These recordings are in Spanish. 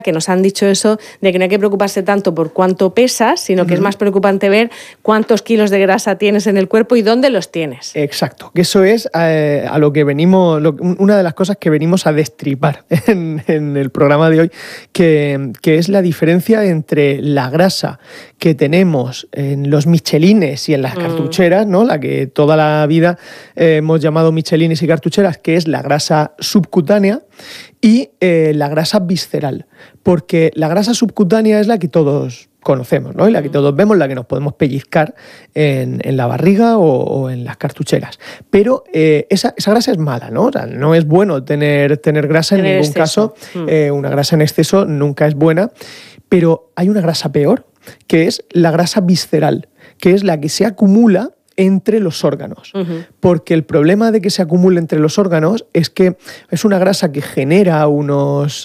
que nos han dicho eso de que no hay que preocuparse tanto por cuánto pesas, sino que es más preocupante ver cuántos kilos de grasa tienes en el cuerpo y dónde los tienes. Exacto, que eso es a lo que venimos, una de las cosas que venimos a destripar en el programa de hoy, que es la diferencia entre la grasa que tenemos en los michelines y en las cartucheras, ¿no? La que toda la vida hemos llamado michelines y cartucheras, que es la grasa subcutánea, y la grasa visceral, porque la grasa subcutánea es la que todos conocemos, ¿no? Y la que todos vemos, la que nos podemos pellizcar en la barriga o en las cartucheras. Pero esa grasa es mala, ¿no? O sea, no es bueno tener grasa en ningún caso. Una grasa en exceso nunca es buena, pero hay una grasa peor, que es la grasa visceral, que es la que se acumula entre los órganos. Porque el problema de que se acumule entre los órganos es que es una grasa que genera unas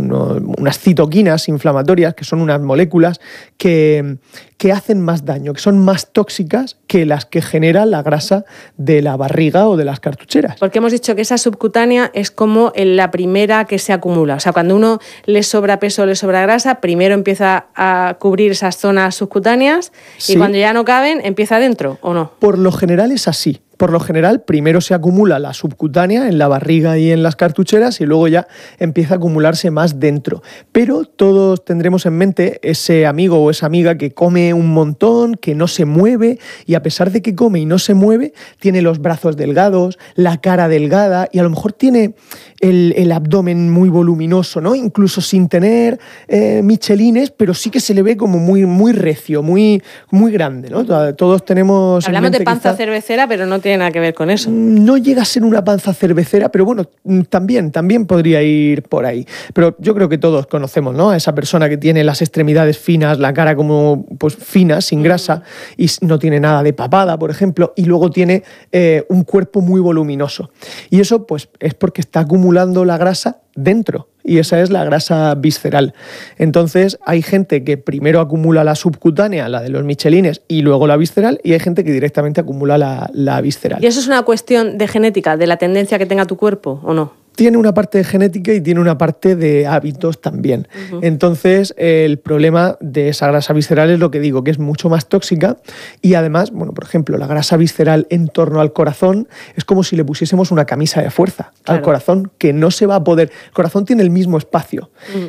citoquinas inflamatorias, que son unas moléculas que hacen más daño, que son más tóxicas que las que genera la grasa de la barriga o de las cartucheras. Porque hemos dicho que esa subcutánea es como la primera que se acumula. O sea, cuando uno le sobra peso o le sobra grasa, primero empieza a cubrir esas zonas subcutáneas y cuando ya no caben, empieza adentro, ¿o no? Por lo general es así. Por lo general, primero se acumula la subcutánea en la barriga y en las cartucheras y luego ya empieza a acumularse más dentro. Pero todos tendremos en mente ese amigo o esa amiga que come un montón, que no se mueve y a pesar de que come y no se mueve, tiene los brazos delgados, la cara delgada y a lo mejor tiene el abdomen muy voluminoso, ¿no? Incluso sin tener michelines, pero sí que se le ve como muy recio, muy grande, ¿no? Todos tenemos... Hablamos de panza cervecera, pero no tiene nada que ver con eso. No llega a ser una panza cervecera, pero bueno, también podría ir por ahí. Pero yo creo que todos conocemos, ¿no? A esa persona que tiene las extremidades finas, la cara como pues fina, sin grasa, y no tiene nada de papada, por ejemplo, y luego tiene un cuerpo muy voluminoso. Y eso pues es porque está acumulando la grasa dentro. Y esa es la grasa visceral. Entonces, hay gente que primero acumula la subcutánea, la de los michelines, y luego la visceral, y hay gente que directamente acumula la visceral. ¿Y eso es una cuestión de genética, de la tendencia que tenga tu cuerpo, o no? Tiene una parte de genética y tiene una parte de hábitos también. Entonces, el problema de esa grasa visceral es lo que digo, que es mucho más tóxica y además, bueno, por ejemplo, la grasa visceral en torno al corazón es como si le pusiésemos una camisa de fuerza al corazón, que no se va a poder... El corazón tiene el mismo espacio.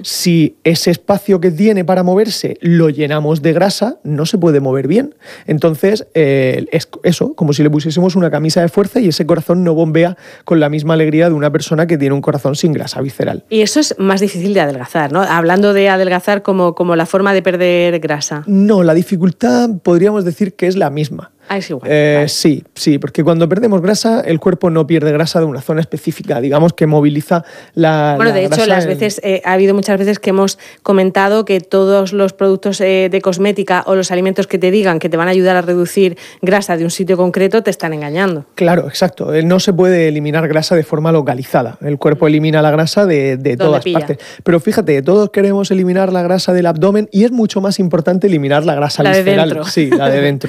Si ese espacio que tiene para moverse lo llenamos de grasa, no se puede mover bien. Entonces, es eso, como si le pusiésemos una camisa de fuerza y ese corazón no bombea con la misma alegría de una persona que tiene un corazón sin grasa visceral. Y eso es más difícil de adelgazar, ¿no? Hablando de adelgazar como la forma de perder grasa. No, la dificultad podríamos decir que es la misma. Es igual. Vale. Sí, porque cuando perdemos grasa, el cuerpo no pierde grasa de una zona específica, digamos que moviliza la Bueno, de hecho, ha habido muchas veces que hemos comentado que todos los productos de cosmética o los alimentos que te digan que te van a ayudar a reducir grasa de un sitio concreto te están engañando. Claro, exacto. No se puede eliminar grasa de forma localizada. El cuerpo elimina la grasa de todas partes. Pero fíjate, todos queremos eliminar la grasa del abdomen y es mucho más importante eliminar la grasa visceral. De dentro. Sí, la de dentro.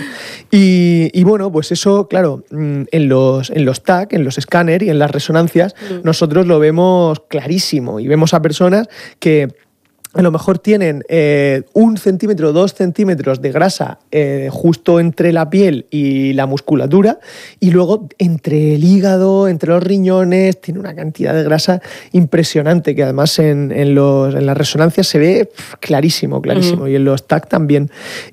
Y bueno, pues eso, claro, en los TAC, en los escáneres y en las resonancias, nosotros lo vemos clarísimo y vemos a personas que a lo mejor tienen 1 centímetro, 2 centímetros de grasa justo entre la piel y la musculatura y luego entre el hígado, entre los riñones, tiene una cantidad de grasa impresionante que además en las resonancias se ve clarísimo y en los TAC también.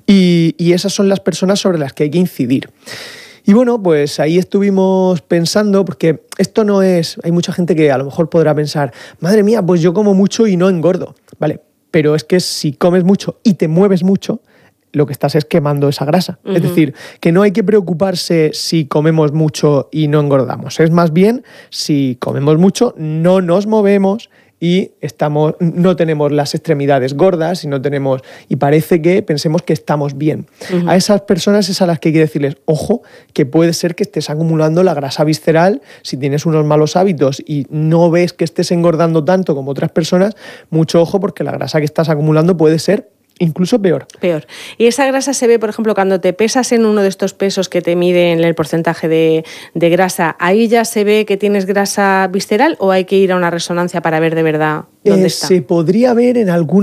Y esas son las personas sobre las que hay que incidir. Y bueno, pues ahí estuvimos pensando, porque esto no es... Hay mucha gente que a lo mejor podrá pensar, madre mía, pues yo como mucho y no engordo, ¿vale? Pero es que si comes mucho y te mueves mucho, lo que estás es quemando esa grasa. Es decir, que no hay que preocuparse si comemos mucho y no engordamos. Es más bien, si comemos mucho, no nos movemos y no tenemos las extremidades gordas y parece que pensemos que estamos bien. A esas personas es a las que hay que decirles, ojo, que puede ser que estés acumulando la grasa visceral, si tienes unos malos hábitos y no ves que estés engordando tanto como otras personas, mucho ojo porque la grasa que estás acumulando puede ser Incluso peor. Peor. ¿Y esa grasa se ve, por ejemplo, cuando te pesas en uno de estos pesos que te miden el porcentaje de grasa, ahí ya se ve que tienes grasa visceral o hay que ir a una resonancia para ver de verdad dónde está? Se podría ver en alguna